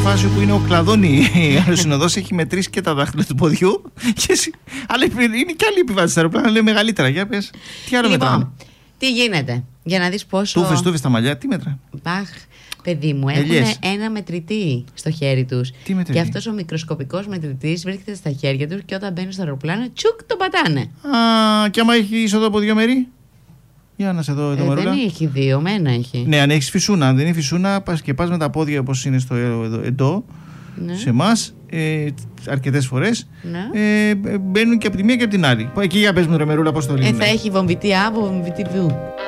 φάση που είναι ο κλαδόνι αεροσυνοδός, έχει μετρήσει και τα δάχτυλα του ποδιού. Αλλά είναι και άλλοι επιβάτες στα αεροπλάνα, λέει μεγαλύτερα. Για πες, τι άλλο μετράνε? Τι γίνεται, για να δεις πόσο. Τούφες στα μαλλιά, τι μέτρα? Μπαχ, παιδί μου, έχουν ένα μετρητή στο χέρι τους. Και αυτός ο μικροσκοπικός μετρητής βρίσκεται στα χέρια τους και όταν μπαίνουν στο αεροπλάνο, τσουκ, τον πατάνε. Και άμα έχει είσοδο από δύο μέρη. Για να σε δω εδώ μερούλα. Δεν έχει δύο, μένα έχει. Ναι, αν έχεις φυσούνα. Αν δεν είναι φυσούνα, πας και πας με τα πόδια όπως είναι στο εντό. Ναι. Σε εμάς, αρκετές φορές, ναι. Μπαίνουν και από τη μία και από την άλλη. Εκεί για πες μου ρε μερούλα, πώς το λύνουμε. Θα έχει βομβητή Α, βομβητή Β.